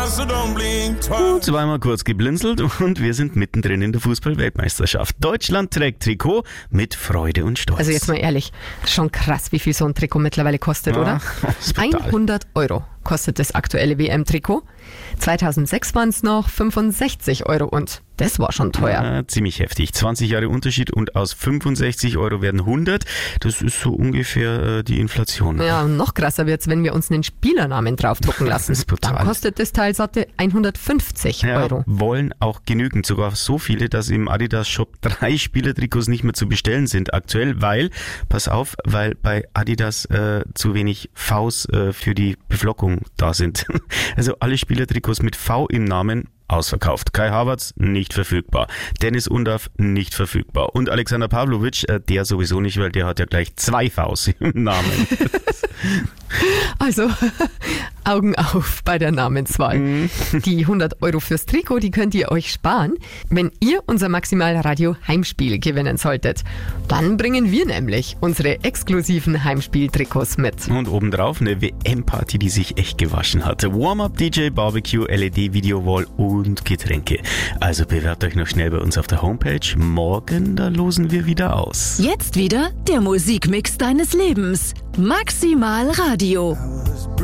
Zweimal kurz geblinzelt und wir sind mittendrin in der Fußball-Weltmeisterschaft. Deutschland trägt Trikot mit Freude und Stolz. Also jetzt mal ehrlich, schon krass, wie viel so ein Trikot mittlerweile kostet, oder? Das ist brutal. 100 € kostet das aktuelle WM-Trikot. 2006 waren es noch 65 € und das war schon teuer. Ja, ziemlich heftig. 20 Jahre Unterschied und aus 65 € werden 100. Das ist so ungefähr die Inflation. Ja, noch krasser wird's, wenn wir uns einen Spielernamen draufdrucken lassen. Das ist brutal. Dann kostet das Teil satte 150 €. Ja, wollen auch genügend, sogar so viele, dass im Adidas-Shop 3 Spielertrikots nicht mehr zu bestellen sind aktuell, weil bei Adidas zu wenig Vs für die Beflockung da sind. Also alle Spielertrikots mit V im Namen ausverkauft. Kai Havertz nicht verfügbar. Dennis Undaff nicht verfügbar. Und Alexander Pavlovic, der sowieso nicht, weil der hat ja gleich 2 Vs im Namen. Also Augen auf bei der Namenswahl. Die 100 € fürs Trikot, die könnt ihr euch sparen, wenn ihr unser Maximal-Radio Heimspiel gewinnen solltet. Dann bringen wir nämlich unsere exklusiven Heimspiel-Trikots mit. Und obendrauf eine WM-Party, die sich echt gewaschen hatte. Warm-up, DJ, Barbecue, LED-Video-Wall und Getränke. Also bewerbt euch noch schnell bei uns auf der Homepage. Morgen, da losen wir wieder aus. Jetzt wieder der Musikmix deines Lebens. Maximal Radio.